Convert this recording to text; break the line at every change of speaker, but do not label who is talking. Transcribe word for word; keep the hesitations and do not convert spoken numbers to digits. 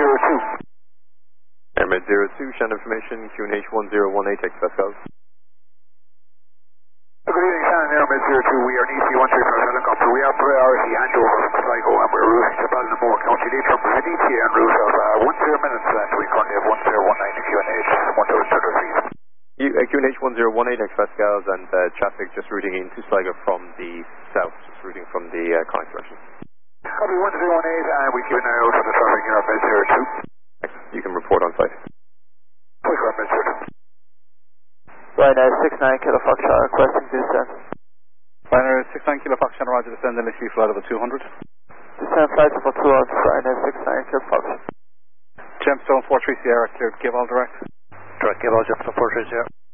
zero two.
Airmed zero two, Shan information, Q N H one zero one eight, Express Gulf.
Good evening, Shannon, Airmed zero two. We are in E C one three five helicopter. We are priority handover from Sligo and we're routing to Ballinamore, County Leitrim with an E T A en route of uh, one zero minutes left. We currently have one zero one nine to Q N H, one thousand two hundred feet.
You, uh, Q N H one zero one eight, Express Gulf, and uh, traffic just routing into Sligo from the south, just routing from the uh, Connacht direction.
Copy one zero one eight, and we keep an eye out for the traffic in Airmed zero two.
You can report on site.
Quick Airmed zero two.
Ryanair six nine Kilo Foxtrot, requesting to descend.
Ryanair six nine Kilo Foxtrot, roger, descend initially flight level two hundred.
Descend flight level two hundred, Ryanair six nine Kilo Foxtrot.
Gemstone four three Sierra, cleared, give all direct.
Direct, give all Gemstone four three Sierra.